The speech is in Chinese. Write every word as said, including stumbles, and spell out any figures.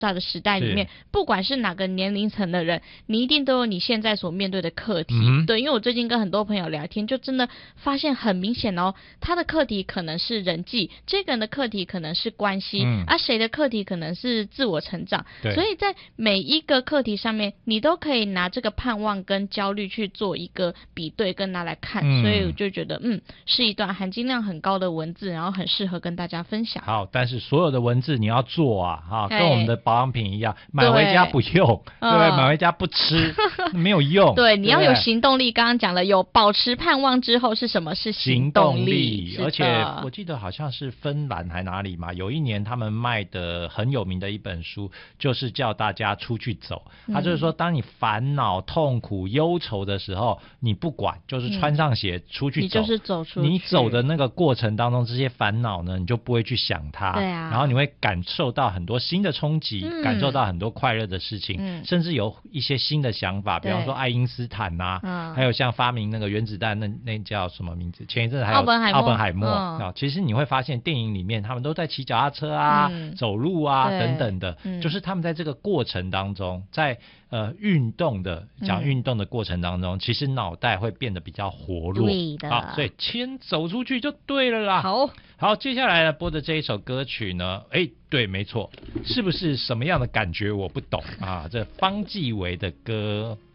大的时代里面，不管是哪个年龄层的人，你一定都有你现在所面对的课题、嗯、对，因为我最近跟很多朋友聊天，就真的发现很明显哦，他的课题可能是人际，这个人的课题可能是关系、嗯、啊谁的课题可能是自我成长，所以在每一个课题上面你都可以拿这个盼望跟焦虑去做一个比对跟拿来看、嗯、所以我就觉得嗯是一段含金量很高的文字，然后很适合跟大家分享。 好，但是所有的文字你要做啊，哈，跟我们的保养品一样，买回家不用，对不对、嗯、买回家不吃没有用。 对，你要有行动力，刚刚讲了有保持盼望之后是什么？是行动力。 而且我记得好像是芬兰还哪里嘛，有一年他们卖的很有名的一本书，就是叫大家出去走、嗯、他就是说当你烦恼痛苦忧愁的时候，你不管，就是穿上鞋出去走、嗯、你就是走出去，你走的那个过程当中，这些烦恼呢你就不会去想它，对啊，然后你会感受到很多新的冲击、嗯、感受到很多快乐的事情、嗯、甚至有一些新的想法，比方说爱因斯坦啊、嗯、还有像发明那个原子弹那那叫什么名字，前一阵子还有奥本海默，奥本海默、嗯、其实你会发现电影里面他们都在骑脚踏车啊、嗯、走路啊等等的、嗯、就是他们在这个过程当中，在呃运动的讲运动的过程当中、嗯、其实脑袋会变得比较活络，对的，好，所以先走出去就对了啦。 好好，接下来呢播的这一首歌曲呢，哎，对，没错，是不是什么样的感觉我不懂啊？这方季韦的歌